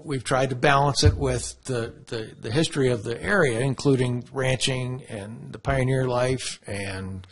we've tried to balance it with the history of the area, including ranching and the pioneer life and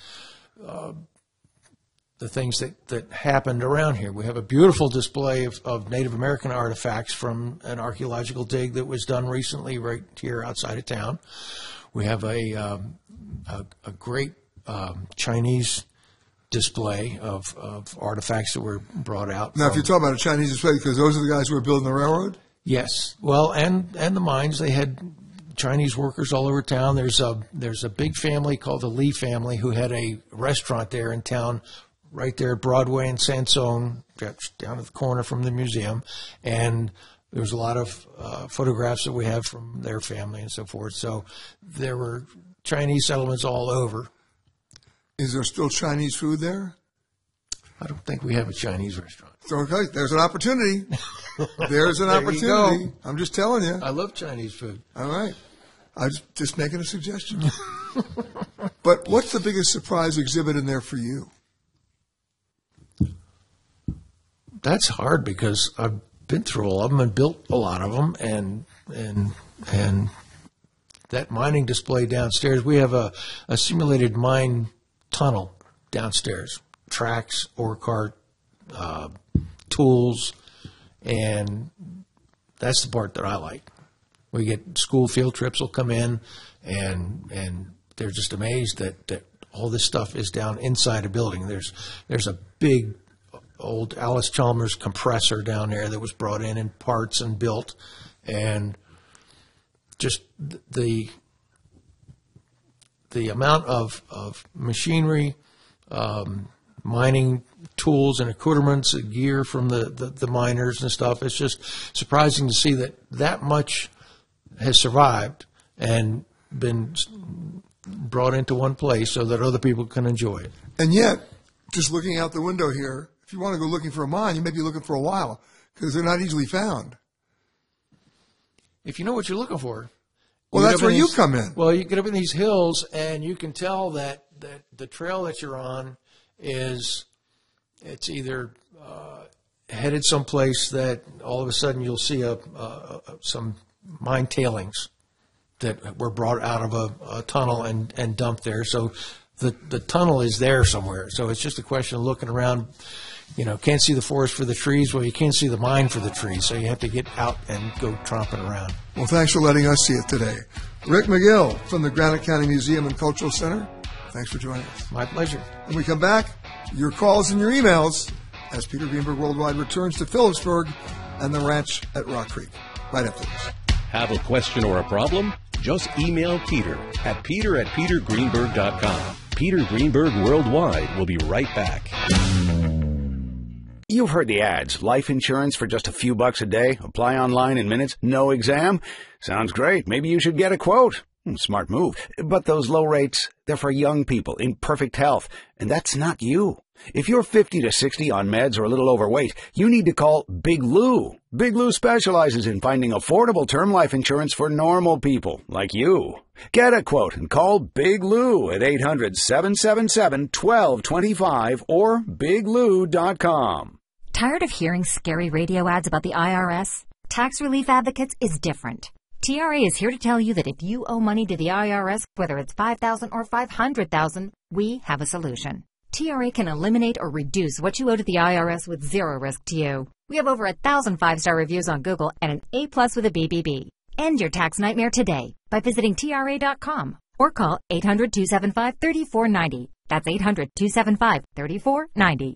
the things that happened around here. We have a beautiful display of Native American artifacts from an archaeological dig that was done recently right here outside of town. We have a great Chinese display of artifacts that were brought out. Now, if you're talking about a Chinese display, because those are the guys who were building the railroad? Yes. Well, and the mines, they had Chinese workers all over town. There's a big family called the Lee family who had a restaurant there in town, right there at Broadway and Sansone, down at the corner from the museum. And there's a lot of photographs that we have from their family and so forth. So there were Chinese settlements all over. Is there still Chinese food there? I don't think we have a Chinese restaurant. Okay, there's an opportunity. There's an opportunity. I'm just telling you. I love Chinese food. All right. I was just making a suggestion. But what's the biggest surprise exhibit in there for you? That's hard because I've been through all of them and built a lot of them, and that mining display downstairs. We have a simulated mine tunnel downstairs, tracks, ore cart, tools, and that's the part that I like. We get school field trips will come in, and they're just amazed that all this stuff is down inside a building. There's a big old Alice Chalmers compressor down there that was brought in parts and built, and just the amount of machinery, mining tools and accoutrements, gear from the miners and stuff. It's just surprising to see that much has survived and been brought into one place so that other people can enjoy it. And yet, just looking out the window here, if you want to go looking for a mine, you may be looking for a while because they're not easily found. If you know what you're looking for. Well, that's where you come in. Well, you get up in these hills, and you can tell that the trail that you're on it's either headed someplace that all of a sudden you'll see some mine tailings that were brought out of a tunnel and dumped there. So the tunnel is there somewhere. So it's just a question of looking around. You know, can't see the forest for the trees. Well, you can't see the mine for the trees. So you have to get out and go tromping around. Well, thanks for letting us see it today. Rick McGill from the Granite County Museum and Cultural Center. Thanks for joining us. My pleasure. When we come back, your calls and your emails as Peter Greenberg Worldwide returns to Phillipsburg and the ranch at Rock Creek. Right after this. Have a question or a problem? Just email Peter at petergreenberg.com. Peter Greenberg Worldwide will be right back. You've heard the ads. Life insurance for just a few bucks a day. Apply online in minutes. No exam. Sounds great. Maybe you should get a quote. Smart move. But those low rates, they're for young people in perfect health. And that's not you. If you're 50 to 60 on meds or a little overweight, you need to call Big Lou. Big Lou specializes in finding affordable term life insurance for normal people like you. Get a quote and call Big Lou at 800-777-1225 or biglou.com. Tired of hearing scary radio ads about the IRS? Tax Relief Advocates is different. TRA is here to tell you that if you owe money to the IRS, whether it's $5,000 or $500,000, we have a solution. TRA can eliminate or reduce what you owe to the IRS with zero risk to you. We have over 1,000 5-star reviews on Google and an A+ with a BBB. End your tax nightmare today by visiting TRA.com or call 800-275-3490. That's 800-275-3490.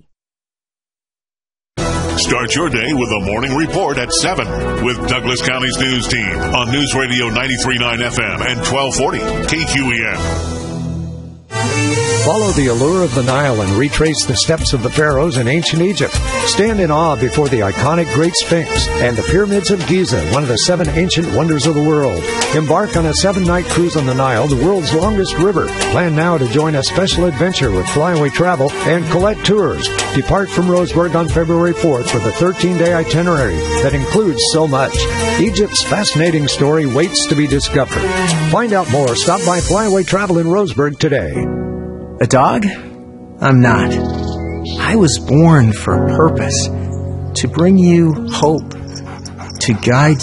Start your day with a morning report at 7 with Douglas County's news team on News Radio 93.9 FM and 1240 KQEN. Follow the allure of the Nile and retrace the steps of the pharaohs in ancient Egypt. Stand in awe before the iconic Great Sphinx and the pyramids of Giza, one of the 7 ancient wonders of the world. Embark on a 7-night cruise on the Nile, the world's longest river. Plan now to join a special adventure with Flyaway Travel and Colette Tours. Depart from Roseburg on February 4th with a 13-day itinerary that includes so much. Egypt's fascinating story waits to be discovered. Find out more. Stop by Flyaway Travel in Roseburg today. A dog? I'm not. I was born for a purpose. To bring you hope. To guide